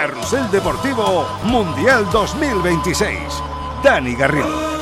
Carrusel Deportivo Mundial 2026. Dani Garrido.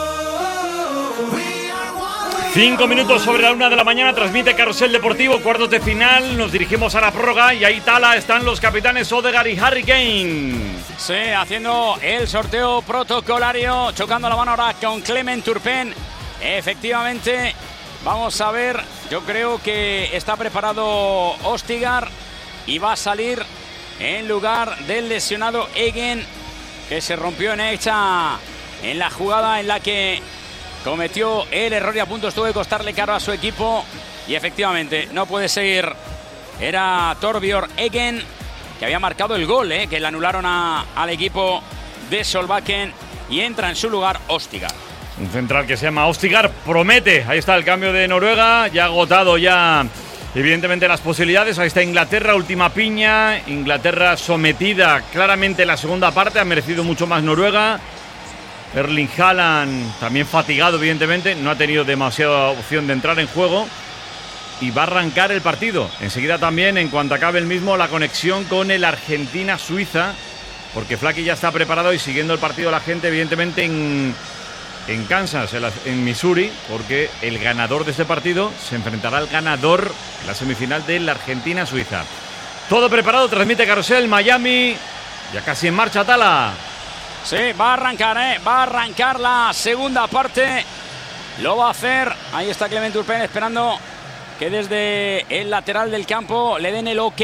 5 minutos sobre la 1 de la mañana, transmite Carrusel Deportivo, cuartos de final, nos dirigimos a la prórroga y ahí Tala están los capitanes Odegaard y Harry Kane. Sí, haciendo el sorteo protocolario, chocando la mano ahora con Clement Turpin. Efectivamente, vamos a ver, yo creo que está preparado Østigård y va a salir en lugar del lesionado Eggen, que se rompió en la jugada en la que cometió el error y a punto estuvo de costarle caro a su equipo. Y efectivamente no puede seguir. Era Torbjørn Eggen, que había marcado el gol, que le anularon al equipo de Solbakken, y entra en su lugar Østigård. Un central que se llama Østigård, promete. Ahí está el cambio de Noruega, ya agotado ya evidentemente las posibilidades. Ahí está Inglaterra, última piña. Inglaterra sometida claramente en la segunda parte, ha merecido mucho más Noruega. Erling Haaland también fatigado, evidentemente, no ha tenido demasiada opción de entrar en juego y va a arrancar el partido. Enseguida también, en cuanto acabe el mismo, la conexión con el Argentina-Suiza, porque Flaky ya está preparado y siguiendo el partido la gente, evidentemente, en Kansas, en Missouri, porque el ganador de este partido se enfrentará al ganador en la semifinal de la Argentina-Suiza. Todo preparado, transmite Carrusel, Miami, ya casi en marcha Tala. Sí, va a arrancar la segunda parte. Lo va a hacer. Ahí está Clement Turpin esperando que desde el lateral del campo le den el ok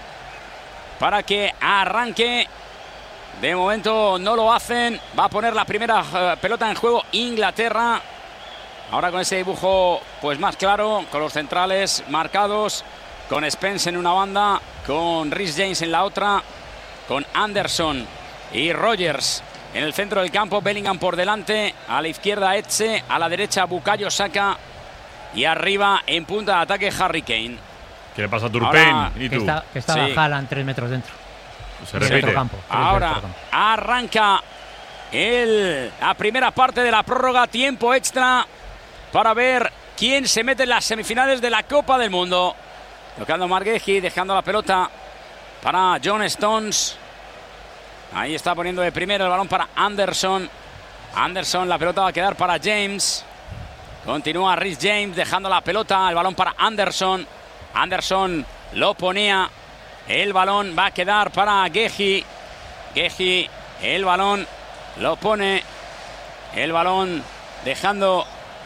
para que arranque. De momento no lo hacen. Va a poner la primera pelota en juego Inglaterra. Ahora con ese dibujo pues más claro, con los centrales marcados, con Spence en una banda, con Reece James en la otra, con Anderson y Rogers en el centro del campo, Bellingham por delante, a la izquierda Etxe, a la derecha Bukayo Saka y arriba en punta de ataque Harry Kane. ¿Qué le pasa a Turpin? ¿Y tú? Que estaba sí. Haaland 3 metros dentro. Se repite. Ahora arranca la primera parte de la prórroga, tiempo extra para ver quién se mete en las semifinales de la Copa del Mundo. Tocando Margueji, dejando la pelota para John Stones. Ahí está poniendo de primero el balón para Anderson. Anderson, la pelota va a quedar para James. Continúa Reece James dejando la pelota, el balón para Anderson. Anderson lo ponía. El balón va a quedar para Geji. Geji, el balón lo pone. El balón dejando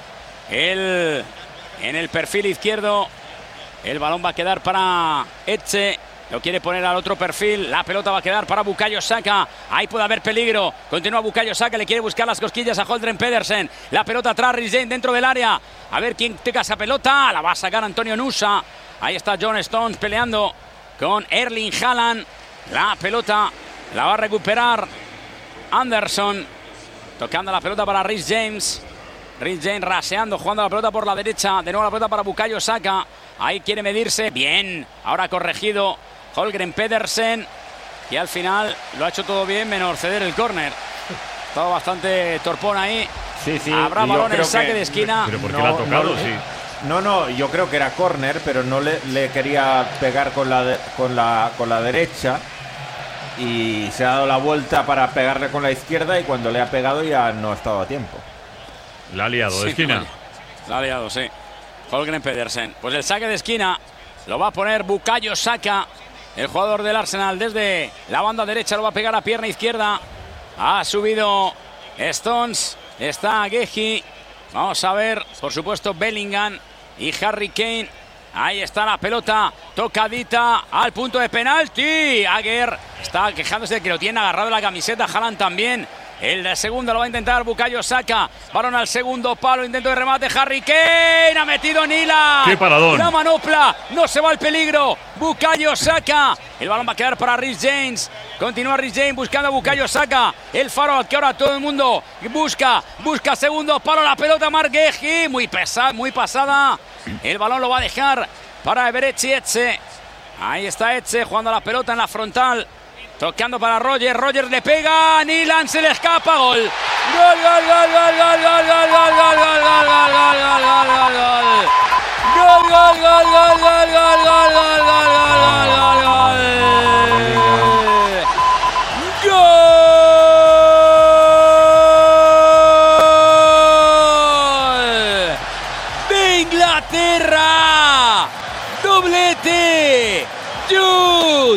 en el perfil izquierdo. El balón va a quedar para Etxe. Lo quiere poner al otro perfil. La pelota va a quedar para Bukayo Saka. Ahí puede haber peligro. Continúa Bukayo Saka. Le quiere buscar las cosquillas a Holdren Pedersen. La pelota atrás, Reece James dentro del área. A ver quién toca esa pelota. La va a sacar Antonio Nusa. Ahí está John Stones peleando con Erling Haaland. La pelota la va a recuperar Anderson. Tocando la pelota para Reece James. Reece James raseando, jugando la pelota por la derecha. De nuevo la pelota para Bukayo Saka. Ahí quiere medirse. Bien. Ahora corregido Holgren Pedersen, que al final lo ha hecho todo bien, menos ceder el córner. Estaba bastante torpón ahí. Sí. Habrá balón en saque de esquina. ¿Pero por qué le ha tocado? Sí. No, yo creo que era córner, pero no le quería pegar con la derecha. Y se ha dado la vuelta para pegarle con la izquierda y cuando le ha pegado ya no ha estado a tiempo. La ha liado de esquina. La ha liado, sí. Holgren Pedersen. Pues el saque de esquina lo va a poner Bukayo Saka. El jugador del Arsenal desde la banda derecha lo va a pegar a pierna izquierda. Ha subido Stones. Está Geji. Vamos a ver, por supuesto, Bellingham y Harry Kane. Ahí está la pelota tocadita al punto de penalti. Agger está quejándose de que lo tiene agarrado la camiseta. Haaland también. El segundo lo va a intentar Bukayo Saka. Balón al segundo palo. Intento de remate. Harry Kane. Ha metido Nila. ¡Qué paradón! La manopla. No se va el peligro. Bukayo Saka. El balón va a quedar para Reece James. Continúa Reece James buscando a Bukayo Saka. El faro que ahora todo el mundo busca segundo palo. La pelota Margueji. Muy pasada. El balón lo va a dejar para Eberechi Etxe. Ahí está Etxe jugando la pelota en la frontal. Tocando para Rogers. Rogers le pega. Nilan se le escapa. Gol. Gol. Inglaterra. Doblete. Jude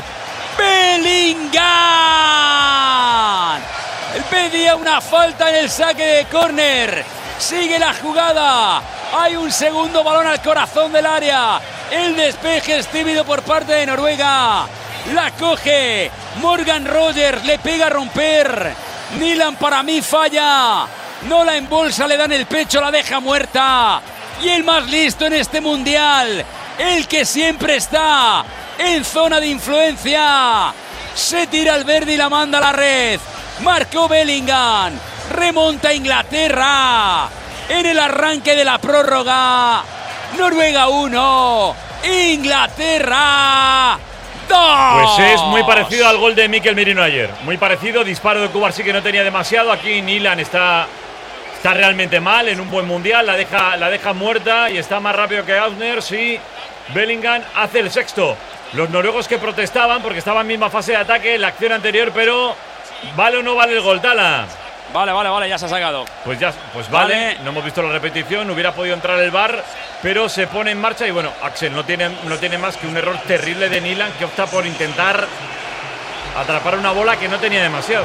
Bellingham. Él pedía una falta en el saque de córner. Sigue la jugada. Hay un segundo balón al corazón del área. El despeje es tímido por parte de Noruega. La coge Morgan Rogers, le pega a romper. Nyland para mí falla. No la embolsa, le dan el pecho, la deja muerta. Y el más listo en este mundial, el que siempre está en zona de influencia, se tira al verde y la manda a la red. Marcó Bellingham. Remonta Inglaterra en el arranque de la prórroga. Noruega 1, Inglaterra 2. Pues es muy parecido al gol de Mikel Merino ayer. Muy parecido, disparo de Cubarsí que no tenía demasiado. Aquí Nyland está realmente mal en un buen mundial. La deja muerta y está más rápido que Ausner. Sí, Bellingham hace el sexto. Los noruegos que protestaban porque estaba en misma fase de ataque en la acción anterior, pero ¿vale o no vale el gol, Tala? Vale, ya se ha sacado. Pues vale, no hemos visto la repetición, hubiera podido entrar el VAR, pero se pone en marcha y bueno, Axel no tiene más que un error terrible de Nyland, que opta por intentar atrapar una bola que no tenía demasiado.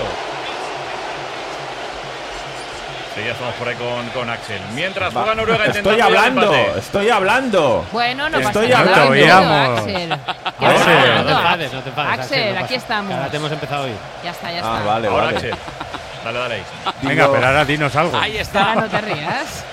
Sí, ya estamos por ahí con Axel. Mientras juega Noruega intentando Estoy hablando. Bueno, no Estoy pasa nada. hablando. Axel. No te enfades, Axel, aquí estamos. Ahora te hemos empezado a oír. Ya está. Vale. Axel. Dale ahí. Venga, pero ahora dinos algo. Ahí está. No te rías.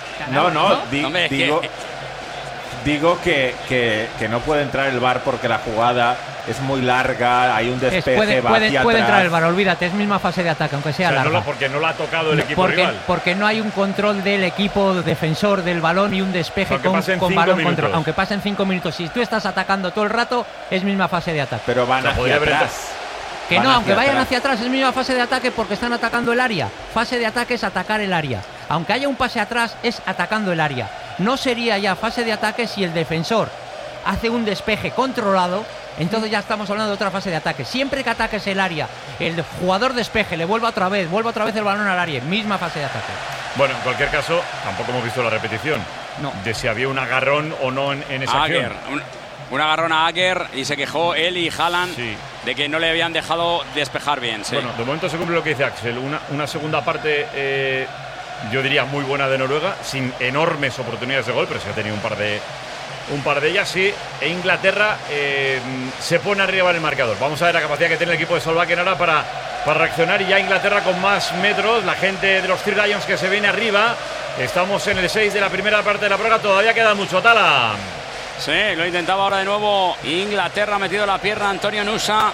Digo que no puede entrar el VAR porque la jugada es muy larga, hay un despeje, va hacia puede atrás. entrar el VAR, olvídate, es misma fase de ataque, aunque sea larga. Porque no la ha tocado el equipo rival. Porque no hay un control del equipo defensor del balón y un despeje con balón control. Aunque pasen 5 minutos, si tú estás atacando todo el rato, es misma fase de ataque. Pero van hacia atrás. Que no, aunque vayan hacia atrás, es misma fase de ataque porque están atacando el área. Fase de ataque es atacar el área. Aunque haya un pase atrás, es atacando el área. No sería ya fase de ataque si el defensor hace un despeje controlado. Entonces ya estamos hablando de otra fase de ataque. Siempre que ataques el área, el jugador despeje, le vuelve otra vez el balón al área. Misma fase de ataque. Bueno, en cualquier caso, tampoco hemos visto la repetición. No. De si había un agarrón o no en esa acción. Un agarrón a Ager y se quejó él y Haaland de que no le habían dejado despejar bien. Sí. Bueno, de momento se cumple lo que dice Axel. Una segunda parte, yo diría muy buena de Noruega, sin enormes oportunidades de gol, pero sí ha tenido un par de ellas, sí. E Inglaterra se pone arriba en el marcador. Vamos a ver la capacidad que tiene el equipo de Solbakken ahora para reaccionar. Y ya Inglaterra con más metros, la gente de los Three Lions que se viene arriba. Estamos en el 6 de la primera parte de la prueba, todavía queda mucho, Tala. Sí, lo intentaba ahora de nuevo Inglaterra, ha metido la pierna Antonio Nusa.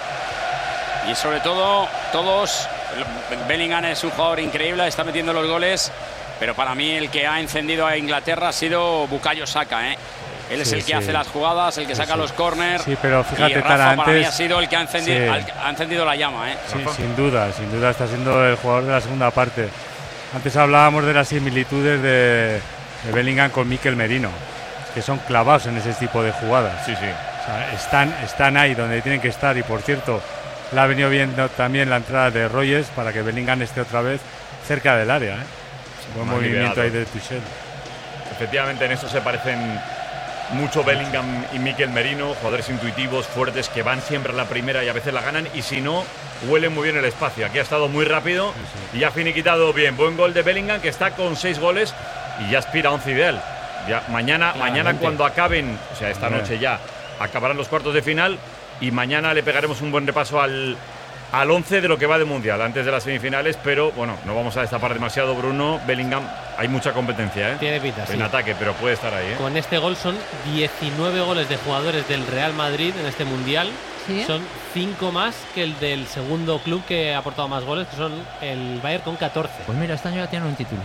Y sobre todo, todos. Bellingham es un jugador increíble, está metiendo los goles. Pero para mí el que ha encendido a Inglaterra ha sido Bukayo Saka, ¿eh? Él es el que hace las jugadas, el que saca los corners. Sí, pero fíjate, y Rafa Tala, antes, para mí ha sido el que ha encendido la llama, ¿eh? Sí, sin duda está siendo el jugador de la segunda parte. Antes hablábamos de las similitudes de Bellingham con Mikel Merino, que son clavados en ese tipo de jugadas. Sí. O sea, están ahí donde tienen que estar. Y por cierto, le ha venido viendo también la entrada de Rogers para que Bellingham esté otra vez cerca del área, buen movimiento ahí de Tuchel. Efectivamente, en eso se parecen mucho Bellingham y Mikel Merino, jugadores intuitivos, fuertes, que van siempre a la primera y a veces la ganan, y si no, huelen muy bien el espacio. Aquí ha estado muy rápido y ha finiquitado bien. Buen gol de Bellingham, que está con 6 goles y ya aspira a 11 ideal. Ya mañana cuando acaben, o sea, esta noche ya acabarán los cuartos de final, y mañana le pegaremos un buen repaso al 11 de lo que va de Mundial, antes de las semifinales. Pero bueno, no vamos a destapar demasiado, Bruno. Bellingham, hay mucha competencia, Tiene pinta, en ataque, pero puede estar ahí, Con este gol son 19 goles de jugadores del Real Madrid en este Mundial. ¿Sí? Son 5 más que el del segundo club que ha aportado más goles, que son el Bayern con 14. Pues mira, este año ya tiene un título.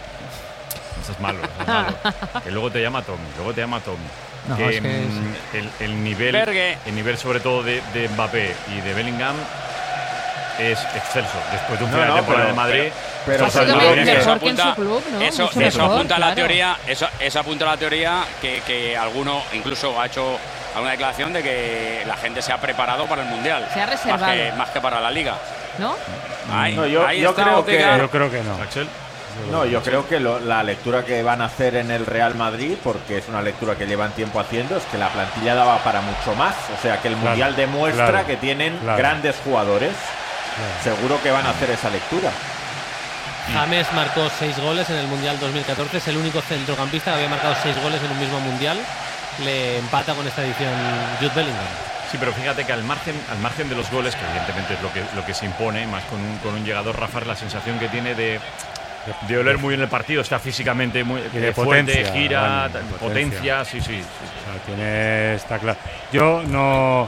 Eso es malo. Que luego te llama Tommy. No, que, es que el nivel sobre todo de Mbappé y de Bellingham es excelso. Después de un final de temporada de Madrid. Pero ha sido mejor que en su club, ¿no? Eso apunta a la teoría. Eso apunta a la teoría que alguno incluso ha hecho alguna declaración de que la gente se ha preparado para el Mundial. Se ha reservado. Más que para la Liga. ¿No? Yo creo que no. Axel. No, yo creo que la lectura que van a hacer en el Real Madrid, porque es una lectura que llevan tiempo haciendo, es que la plantilla daba para mucho más. O sea, que el Mundial demuestra que tienen grandes jugadores. Seguro que van a hacer esa lectura. James marcó 6 goles en el Mundial 2014. Es el único centrocampista que había marcado 6 goles en un mismo Mundial. Le empata con esta edición Jude Bellingham. Sí, pero fíjate que al margen de los goles, que evidentemente es lo que se impone, más con un llegador, Rafa, la sensación que tiene de oler muy bien el partido, está físicamente muy de fuerte, potencia, gira, potencia, sí. O sea, está claro. Yo no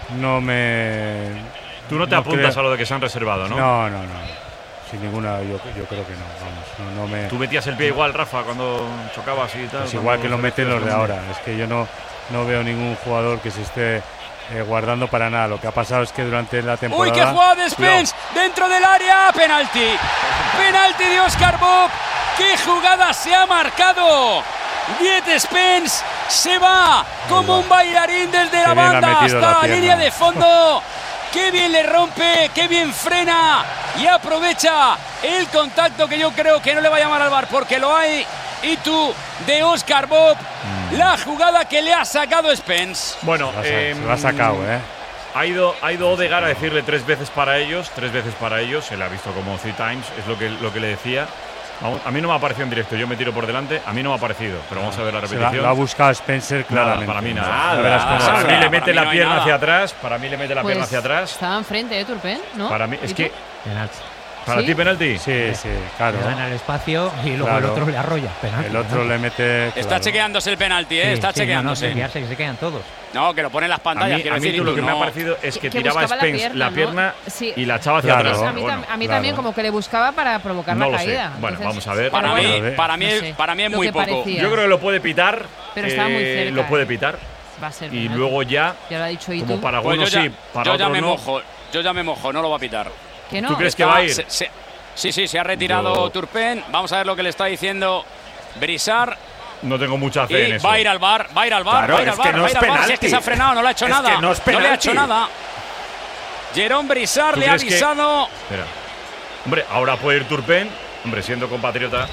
me... Tú no te apuntas a lo de que se han reservado, ¿no? No. Sin ninguna, yo creo que no. Vamos, no me... ¿Tú metías el pie igual, Rafa, cuando chocabas y tal? Pues igual que lo meten los de ahora. Es que yo no veo ningún jugador que se esté guardando para nada. Lo que ha pasado es que durante la temporada... ¡Uy, qué jugada de Spence! ¡Dentro del área! ¡Penalti! ¡Penalti de Oscar Bob! ¡Qué jugada se ha marcado! Diet Spence se va como un bailarín desde la banda hasta la línea de fondo. ¡Qué bien le rompe! ¡Qué bien frena! Y aprovecha el contacto que yo creo que no le va a llamar al VAR porque lo hay. Y tú, de Oscar Bob, la jugada que le ha sacado Spence. Bueno, se lo ha sacado, Ha ido Odegaard a decirle 3 veces para ellos. Se le ha visto como 3 times, es lo que le decía. A mí no me ha parecido en directo, yo me tiro por delante, a mí no me ha parecido, pero vamos a ver la repetición. Lo ha buscado Spencer claramente. Para mí nada. Para mí le mete la pierna hacia atrás, pierna hacia atrás. Estaba enfrente de Turpin, ¿no? Para mí, es que... Penalti. ¿Para ti penalti? Sí, claro. Le gana el espacio y luego el otro le arrolla. Penalti, el otro le mete... Está chequeándose el penalti, está chequeándose. No, que se quedan todos. No, que lo pone en las pantallas. A mí lo que me ha parecido es que tiraba Spence la pierna y la echaba hacia atrás. A mí también como que le buscaba para provocar la caída. Bueno, vamos a ver. Para mí es muy poco. Yo creo que lo puede pitar. Pero estaba muy cerca. Lo puede pitar. Va a ser y luego ya lo ha dicho como para algunos sí, para otros no. Yo ya me mojo, no lo va a pitar. ¿Que no? ¿Tú crees que va a ir? Sí, se ha retirado Turpin. Vamos a ver lo que le está diciendo Brisar. No tengo mucha fe en eso. Va a ir al bar. Claro, es que no es penalti. Es que se ha frenado, no le ha hecho nada. No le ha hecho nada. Jérôme Brisar le ha avisado. Espera. Hombre, ahora puede ir Turpin. Hombre, siendo compatriota,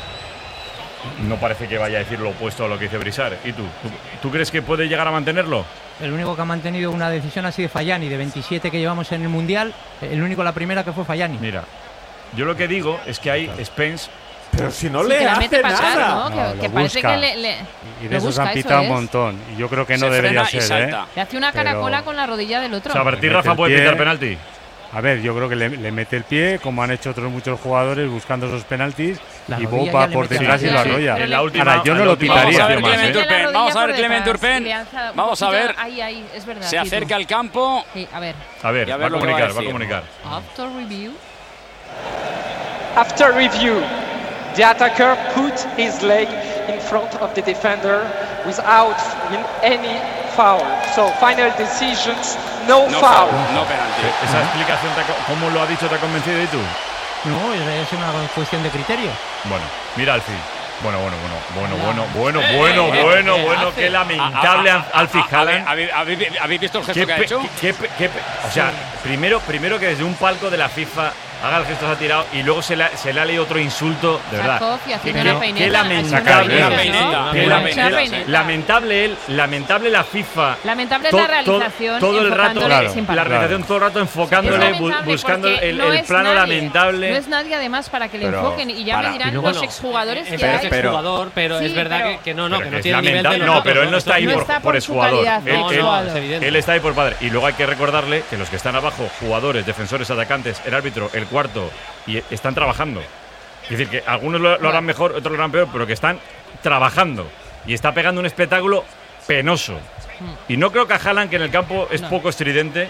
no parece que vaya a decir lo opuesto a lo que dice Brisar. ¿Y tú crees que puede llegar a mantenerlo? El único que ha mantenido una decisión ha sido Fayani. De 27 que llevamos en el Mundial, la primera que fue Fayani. Mira, yo lo que digo es que hay Spence. Pero si no le hace nada. ¿no? Que parece que le y de esos han pitado un montón. Y yo creo que no debería ser, Le hace una caracola con la rodilla del otro. O sea, a partir Rafa puede pitar penalti. A ver, yo creo que le mete el pie, como han hecho otros muchos jugadores buscando esos penaltis, y Bob va por detrás y lo arrolla. Ahora, yo no lo pitaría. Vamos a ver Clement Turpin. Vamos a ver. Ahí, es verdad. Se acerca al campo. Sí, a ver. Va a comunicar. After review, the attacker put his leg in front of the defender without any foul. So final decisions, no foul. No penalti. Esa explicación, ¿cómo lo ha dicho, te ha convencido y tú? No, es una cuestión de criterio. Bueno, mira Alfie. Bueno, qué lamentable Alfie Haaland. ¿Habéis visto el gesto que ha hecho? O sea, primero que desde un palco de la FIFA haga el gesto, se ha tirado y luego se le ha leído otro insulto, de verdad. Qué lamentable la FIFA. Lamentable la realización. Todo el rato, la realización todo el rato enfocándole, buscando el plano lamentable. No es nadie además para que le enfoquen y ya me dirán los exjugadores que hay. Pero es verdad que no tiene nivel de no, pero él no está ahí por exjugador. Él está ahí por padre. Y luego hay que recordarle que los que están abajo, jugadores, defensores, atacantes, el árbitro, el cuarto, y están trabajando. Es decir, que algunos lo harán mejor, otros lo harán peor, pero que están trabajando. Y está pegando un espectáculo penoso. Y no creo que a Haaland, que en el campo es poco estridente,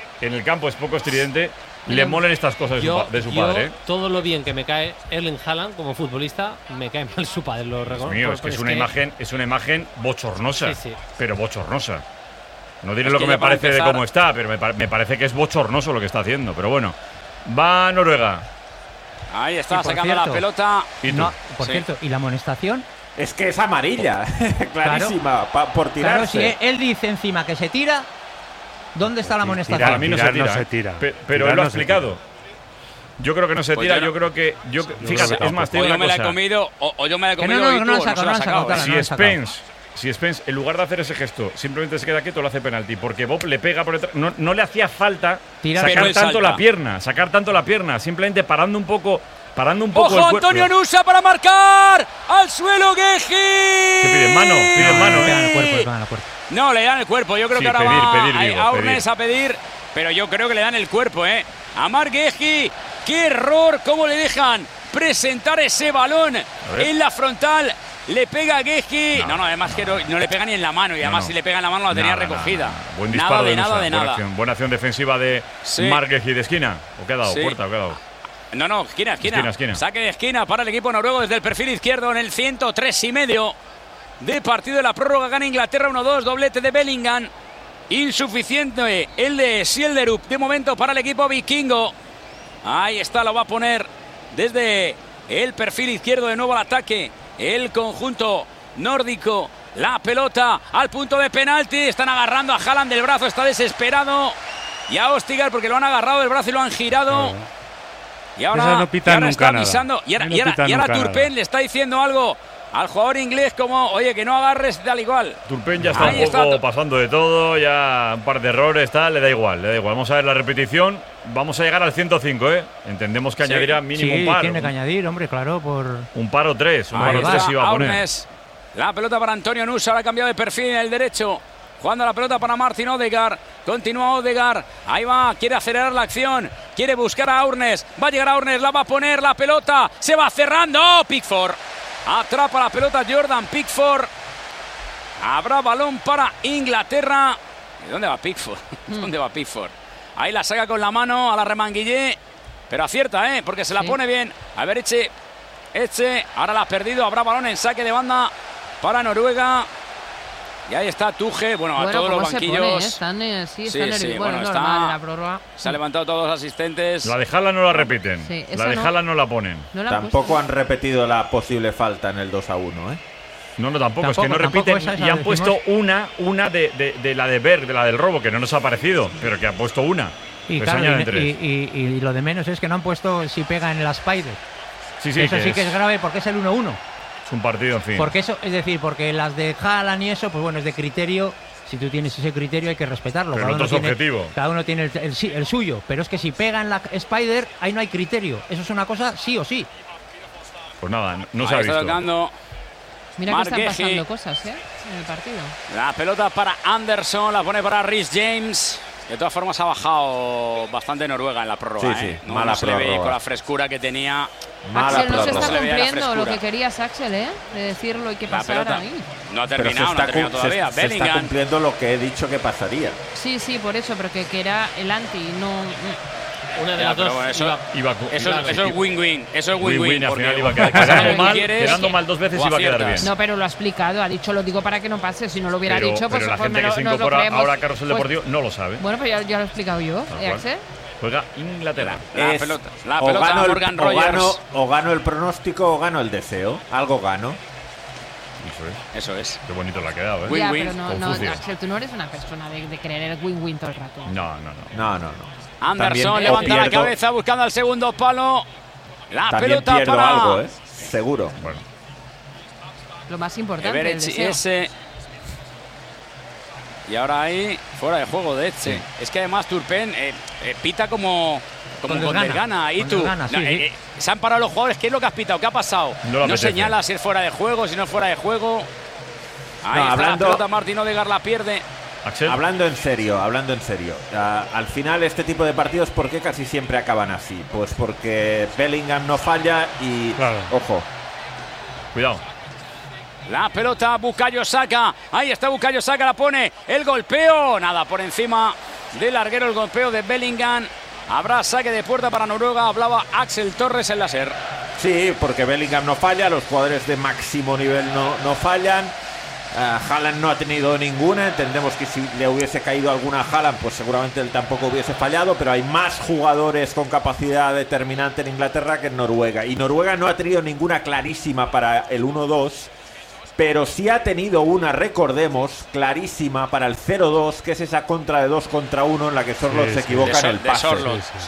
le molen estas cosas de su padre. Todo lo bien que me cae Erling Haaland como futbolista, me cae mal su padre. Lo reconozco. Es que es una imagen bochornosa, sí. Pero bochornosa. No diré lo que me parece de cómo está, pero me parece que es bochornoso lo que está haciendo. Pero bueno, va Noruega. Ahí está sacando la pelota. Por cierto, ¿y la amonestación? Es que es amarilla, clarísima, por tirarse. Claro, si él dice encima que se tira, ¿dónde está la amonestación? Para mí no se tira. No se tira. Pero él lo ha explicado. Yo creo que no se tira, yo creo que... Fíjate, es más, te digo una cosa. Yo me la he comido, o yo me la he comido y tú no se la has sacado. Si Spence, en lugar de hacer ese gesto, simplemente se queda quieto, lo hace penalti. Porque Bob le pega por detrás. No le hacía falta sacar tanto la pierna. Simplemente parando un poco ¡Ojo, Antonio Nusa para marcar! ¡Al suelo, Gueji! ¿Qué piden? Mano, le dan el cuerpo, No, le dan el cuerpo. Yo creo que ahora va a Aurnes a pedir, pero yo creo que le dan el cuerpo, a Marc Gueji. ¡Qué error! ¿Cómo le dejan presentar ese balón en la frontal? Le pega a Gueji. No, además que no le pega ni en la mano. Y además si le pega en la mano la tenía recogida. Buen disparo de nada. Buena acción defensiva de Marc Gueji de esquina. ¿O qué ha dado? ¿Puerta o qué ha dado? No, esquina. Saque de esquina para el equipo noruego desde el perfil izquierdo en el 103,5 de partido de la prórroga. Gana Inglaterra 1-2, doblete de Bellingham. Insuficiente el de Sielderup de momento para el equipo vikingo. Ahí está, lo va a poner desde el perfil izquierdo de nuevo al ataque. El conjunto nórdico. La pelota al punto de penalti. Están agarrando a Haaland del brazo, está desesperado. Y a Ostigar porque lo han agarrado del brazo y lo han girado. Y ahora, está avisando. Y ahora Turpen le está diciendo algo al jugador inglés como, oye, que no agarres tal igual. Turpen ya está un poco pasando de todo, ya un par de errores, le da igual. Vamos a ver la repetición. Vamos a llegar al 105, Entendemos que añadirá mínimo un par. Tiene que añadir, hombre, claro, por... Un par o tres. Un par o tres iba a poner. La pelota para Antonio Nusa, ahora ha cambiado de perfil en el derecho. Jugando la pelota para Martin Odegaard. Continúa Odegaard. Ahí va. Quiere acelerar la acción. Quiere buscar a Aurnes. Va a llegar a Aurnes. La va a poner la pelota. Se va cerrando. Pickford. Atrapa la pelota Jordan Pickford. Habrá balón para Inglaterra. ¿Y dónde va Pickford? ¿Dónde va Pickford? Ahí la saca con la mano a la remanguillé. Pero acierta, porque se la pone bien. A ver, Eche. Ahora la ha perdido. Habrá balón en saque de banda para Noruega. Y ahí está Tuche, a todos los banquillos. Están normal la prórroga. Se han levantado todos los asistentes. La de Haaland no la repiten. La de Haaland no la ponen. Tampoco han repetido la posible falta en el 2-1, No, tampoco, es que no repiten. Y han puesto una de la de Berg, de la del robo, que no nos ha parecido, pero que han puesto una. Y, claro, y lo de menos es que no han puesto si pega en el Spider. Sí, eso sí que es grave porque es el 1-1. Es un partido, en fin. Porque eso, es decir, porque las de Haaland y eso, pues es de criterio. Si tú tienes ese criterio hay que respetarlo. Pero cada uno tiene el suyo. Pero es que si pega en la Spider, ahí no hay criterio. Eso es una cosa sí o sí. Pues nada, no se ha visto. Mira que están pasando cosas, en el partido. La pelota para Anderson, la pone para Rhys James. De todas formas ha bajado bastante Noruega en la prórroga. No, mala se le ve con la frescura que tenía. Axel no se está cumpliendo lo que querías, Axel, de decirlo y que pasara ahí. No ha terminado, todavía. Se está cumpliendo lo que he dicho que pasaría. Sí, por eso, pero que era el anti, no... Una de las dos. Eso es win-win. Eso es win-win. Al final iba a quedar quedando mal dos veces, iba a quedar bien. No, pero lo ha explicado. Ha dicho, lo digo para que no pase. Si no lo hubiera dicho, pues la gente que se incorpora ahora a Carrusel Deportivo no lo sabe. Bueno, pues ya lo he explicado yo. Axel. Juega Inglaterra. La pelota a Morgan Rogers. O gano el pronóstico o gano el deseo. Algo gano. Eso es. Qué bonito le ha quedado, Win-win. No, Axel, tú no eres una persona de querer el win-win todo el rato. No. Anderson levanta la cabeza buscando al segundo palo. La también pelota para algo, seguro. Bueno. Lo más importante, el deseo. Y ahora ahí fuera de juego de Etche. Sí. Es que además Turpen pita como con desgana. Y tú se han parado los jugadores. ¿Qué es lo que has pitado? ¿Qué ha pasado? No señala si es fuera de juego, si no es fuera de juego. Ahí está la pelota. Martin Odegaard la pierde. Axel. Hablando en serio, al final este tipo de partidos, ¿por qué casi siempre acaban así? Pues porque Bellingham no falla y... Claro. Ojo. Cuidado. La pelota, Bukayo Saka. Ahí está Bukayo Saka, la pone. El golpeo. Nada, por encima del larguero el golpeo de Bellingham. Habrá saque de puerta para Noruega. Hablaba Axel Torres en la SER. Sí, porque Bellingham no falla. Los jugadores de máximo nivel no fallan. Haaland no ha tenido ninguna. Entendemos que si le hubiese caído alguna a Haaland, pues seguramente él tampoco hubiese fallado. Pero hay más jugadores con capacidad determinante en Inglaterra que en Noruega. Y Noruega no ha tenido ninguna clarísima para el 1-2. Pero sí ha tenido una, recordemos, clarísima para el 0-2, que es esa contra de 2 contra 1 en la que Sorloth se equivoca en el pase.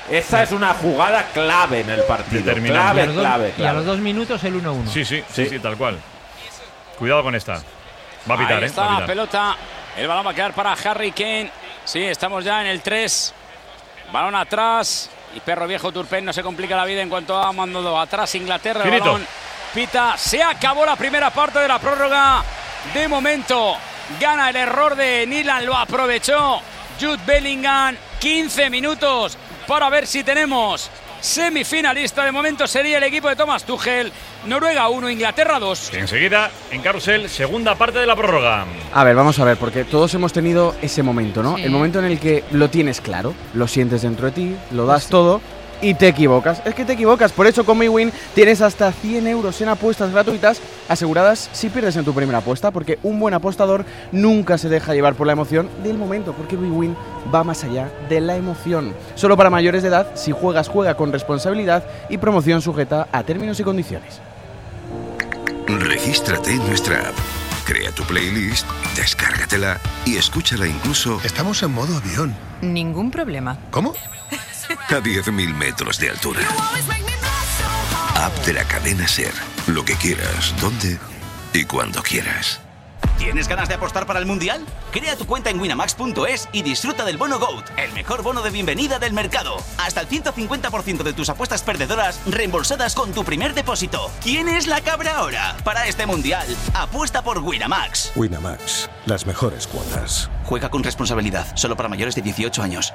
Esa es una jugada clave en el partido. Clave. Y a los 2 minutos el 1-1. Sí, tal cual. Cuidado con esta. Va a pitar, Ahí está la pelota. El balón va a quedar para Harry Kane. Sí, estamos ya en el 3. Balón atrás. Y Perro Viejo Turpin no se complica la vida en cuanto ha mandado atrás Inglaterra. El balón pita. Se acabó la primera parte de la prórroga. De momento gana el error de Nyland. Lo aprovechó Jude Bellingham. 15 minutos para ver si tenemos semifinalista. De momento sería el equipo de Thomas Tuchel. Noruega 1, Inglaterra 2. Enseguida, en Carrusel, segunda parte de la prórroga. A ver, vamos a ver, porque todos hemos tenido ese momento, ¿no? Sí. El momento en el que lo tienes claro, lo sientes dentro de ti, lo das todo y te equivocas. Es que te equivocas, por eso con MyWin tienes hasta 100 euros en apuestas gratuitas aseguradas si pierdes en tu primera apuesta, porque un buen apostador nunca se deja llevar por la emoción del momento, porque MyWin va más allá de la emoción. Solo para mayores de edad, si juegas, juega con responsabilidad y promoción sujeta a términos y condiciones. Regístrate en nuestra app, crea tu playlist, descárgatela y escúchala incluso... Estamos en modo avión. Ningún problema. ¿Cómo? A 10.000 metros de altura. App de la cadena SER. Lo que quieras, donde y cuando quieras. ¿Tienes ganas de apostar para el Mundial? Crea tu cuenta en winamax.es y disfruta del bono GOAT, el mejor bono de bienvenida del mercado. Hasta el 150% de tus apuestas perdedoras reembolsadas con tu primer depósito. ¿Quién es la cabra ahora? Para este Mundial, apuesta por Winamax. Winamax, las mejores cuotas. Juega con responsabilidad, solo para mayores de 18 años.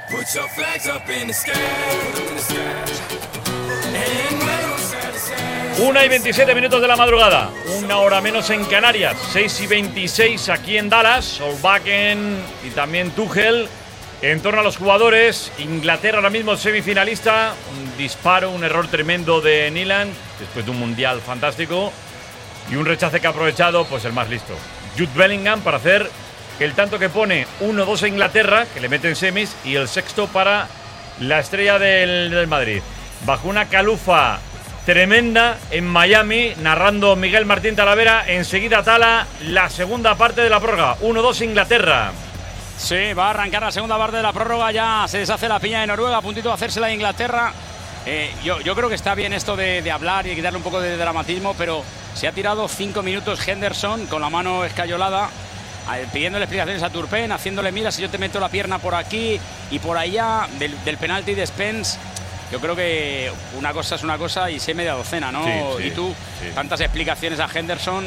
1:27 minutos de la madrugada, 1 hora menos en Canarias, 6:26 aquí en Dallas. Solbakken y también Tuchel. En torno a los jugadores, Inglaterra ahora mismo semifinalista, un disparo, un error tremendo de Nyland después de un mundial fantástico y un rechace que ha aprovechado pues el más listo, Jude Bellingham, para hacer el tanto que pone 1-2 a Inglaterra, que le mete en semis, y el sexto para la estrella del Madrid. Bajo una calufa tremenda en Miami, narrando Miguel Martín Talavera. Enseguida Tala, la segunda parte de la prórroga, 1-2 Inglaterra. Sí, va a arrancar la segunda parte de la prórroga. Ya se deshace la piña de Noruega, a puntito de hacérsela a Inglaterra. Yo creo que está bien esto de hablar y quitarle un poco de dramatismo, pero se ha tirado 5 minutos Henderson con la mano escayolada, pidiéndole explicaciones a Turpin, haciéndole, mira, si yo te meto la pierna por aquí y por allá, del penalti de Spence. Yo creo que una cosa es una cosa y sé media docena, ¿no? Sí, y tú, tantas explicaciones a Henderson,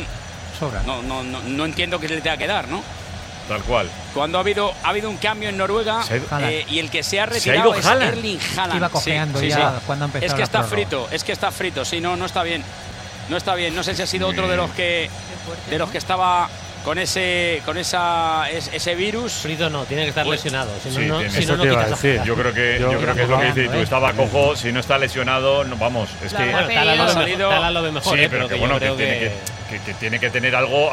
no entiendo qué le tenga que dar, ¿no? Tal cual. Cuando ha habido un cambio en Noruega y el que se ha retirado es Erling Haaland. Iba cojeando ya cuando empezó. Es que está frito, sí, no está bien. No está bien, no sé si ha sido otro de los que estaba con ese virus. Frito no, tiene que estar lesionado. Si Sí, no, eso no te iba a quitas decir. Yo creo que es lo que dices tú. Estaba cojo, si no está lesionado, no, vamos. Es que Bueno, Tala lo ve mejor. Sí, pero que bueno, que tiene que tener algo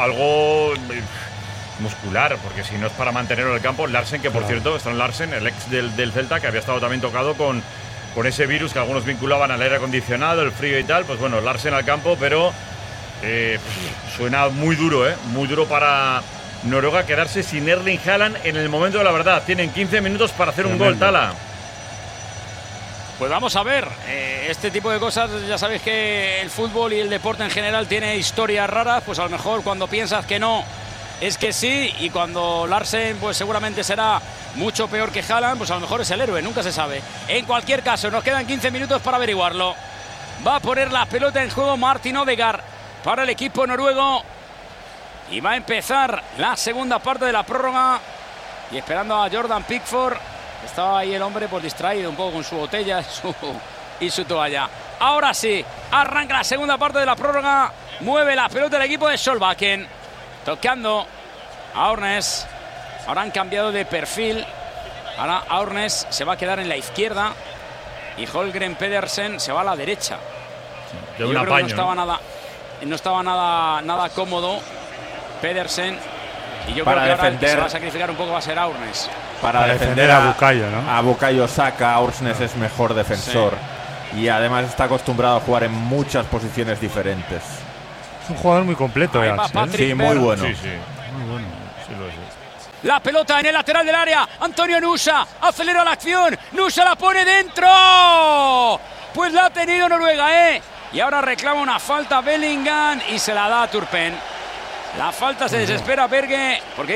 muscular, porque si no es para mantenerlo en el campo. Larsen, que por cierto, Strand Larsen, el ex del Celta, que había estado también tocado con ese virus que algunos vinculaban al aire acondicionado, el frío y tal. Pues bueno, Larsen al campo, pero suena muy duro, muy duro para Noruega quedarse sin Erling Haaland en el momento de la verdad. Tienen 15 minutos para hacer un gol, Tala. Pues vamos a ver, este tipo de cosas, ya sabéis que el fútbol y el deporte en general tiene historias raras. Pues a lo mejor cuando piensas que no, es que sí, y cuando Larsen pues seguramente será mucho peor que Haaland, pues a lo mejor es el héroe, nunca se sabe. En cualquier caso, nos quedan 15 minutos para averiguarlo. Va a poner la pelota en juego Martin Odegaard para el equipo noruego. Y va a empezar la segunda parte de la prórroga. Y esperando a Jordan Pickford. Estaba ahí el hombre pues distraído un poco con su botella y su toalla. Ahora sí, arranca la segunda parte de la prórroga. Mueve la pelota el equipo de Solbakken. Tocando a Ornes. Ahora han cambiado de perfil. Ahora Ornes se va a quedar en la izquierda. Y Holmgren Pedersen se va a la derecha. De un apaño, no estaba nada cómodo Pedersen. Y yo para creo que ahora el que se defender, va a sacrificar un poco va a ser Aurnes. Para defender a Bukayo, ¿no? A Bukayo Saka, Aurnes es mejor defensor. Sí. Y además está acostumbrado a jugar en muchas posiciones diferentes. Es un jugador muy completo, Sí, muy bueno. Sí. Muy bueno, sí lo es. La pelota en el lateral del área. Antonio Nusa acelera la acción. Nusa la pone dentro. Pues la ha tenido Noruega, ¿eh? Y ahora reclama una falta Bellingham y se la da a Turpen. La falta se desespera Berge porque